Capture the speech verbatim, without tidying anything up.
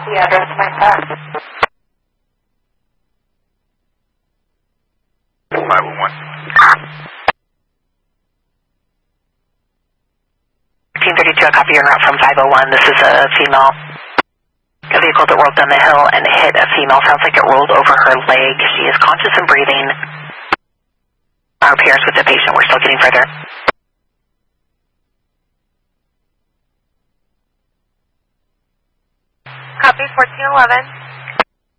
The address of my fax. five oh one. fifteen thirty-two, a copy en route from five oh one. This is a female. A vehicle that rolled down the hill and hit a female. Sounds like it rolled over her leg. She is conscious and breathing. Our pairs with the patient. We're still getting further. Copy fourteen eleven.